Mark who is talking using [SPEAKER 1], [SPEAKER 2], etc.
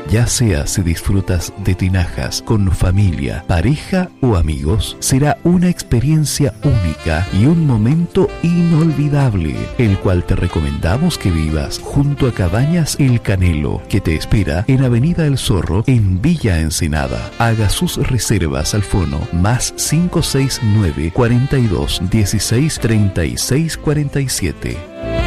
[SPEAKER 1] Ya sea si disfrutas de tinajas con familia, pareja o amigos, será una experiencia única y un momento inolvidable, el cual te recomendamos que vivas junto a Cabañas El Canelo, que te espera en Avenida El Zorro, en Villa Ensenada. Haga sus reservas al fono más 569 42 16 36 47.